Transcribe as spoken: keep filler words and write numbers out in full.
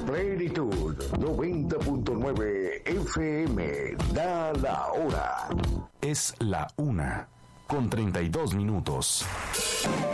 Plenitud noventa punto nueve F M. Da la hora. Es la una con treinta y dos minutos.